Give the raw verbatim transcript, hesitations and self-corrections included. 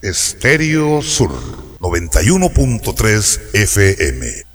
Estéreo Sur noventa y uno punto tres F M.